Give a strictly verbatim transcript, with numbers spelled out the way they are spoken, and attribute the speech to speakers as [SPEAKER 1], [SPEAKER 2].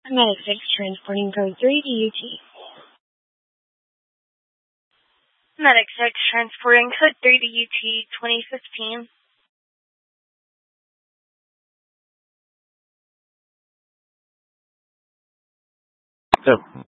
[SPEAKER 1] Medic six, transporting code three to U T.
[SPEAKER 2] Medic six, transporting code three to U T, twenty fifteen.
[SPEAKER 3] So,